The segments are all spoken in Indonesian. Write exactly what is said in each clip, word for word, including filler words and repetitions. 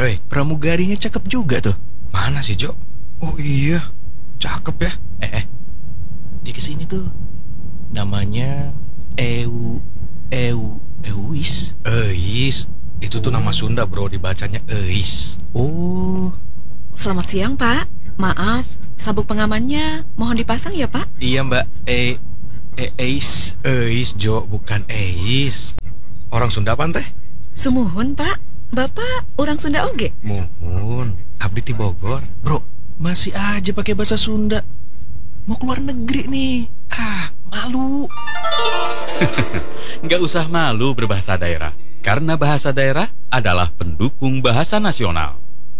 Woi, pramugarinya cakep juga tuh. Mana sih, Jo? Oh iya, cakep ya. Eh, eh. Dia kesini tuh. Namanya Eu Eu Euis. Eis. Itu tuh Oh. nama Sunda, bro, dibacanya Eis. Oh. Selamat siang, Pak. Maaf, sabuk pengamannya mohon dipasang ya, Pak? Iya, Mbak. E E Eis. Eis, Jo, bukan Eis. Orang Sunda apa teh? Sumuhun, Pak. Bapak orang Sunda oge? Muhun, abdi ti Bogor. Bro, masih aja pakai bahasa Sunda. Mau keluar negeri nih. Ah, malu. Nggak usah malu berbahasa daerah, karena bahasa daerah adalah pendukung bahasa nasional.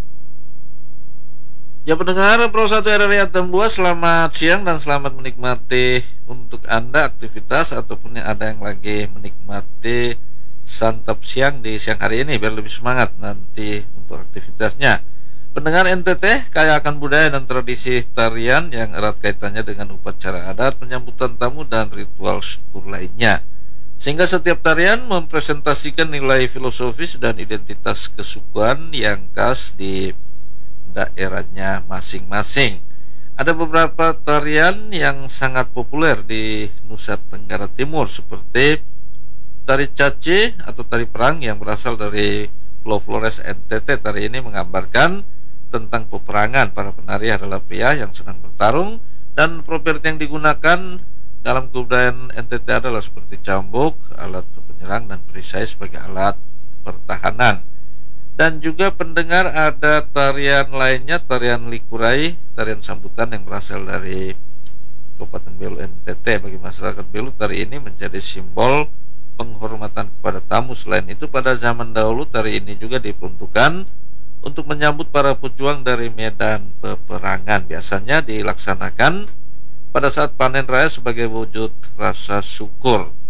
Ya pendengar Pro satu R R I Atambua, selamat siang dan selamat menikmati untuk Anda aktivitas ataupun yang ada yang lagi menikmati santap siang di siang hari ini biar lebih semangat nanti untuk aktivitasnya. Pendengar N T T kaya akan budaya dan tradisi tarian yang erat kaitannya dengan upacara adat, penyambutan tamu dan ritual syukur lainnya. Sehingga setiap tarian mempresentasikan nilai filosofis dan identitas kesukuan yang khas di daerahnya masing-masing. Ada beberapa tarian yang sangat populer di Nusa Tenggara Timur seperti tari caci atau tari perang yang berasal dari Pulau Flores N T T. Tari ini menggambarkan tentang peperangan. Para penari adalah pria yang sedang bertarung dan properti yang digunakan dalam kebudayaan N T T adalah seperti cambuk, alat penyerang, dan perisai sebagai alat pertahanan. Dan juga pendengar ada tarian lainnya, tarian likurai, tarian sambutan yang berasal dari Kabupaten Belu N T T. Bagi masyarakat Belu, tari ini menjadi simbol penghormatan kepada tamu. Selain itu, pada zaman dahulu tari ini juga diperuntukkan untuk menyambut para pejuang dari medan peperangan. Biasanya dilaksanakan pada saat panen raya sebagai wujud rasa syukur.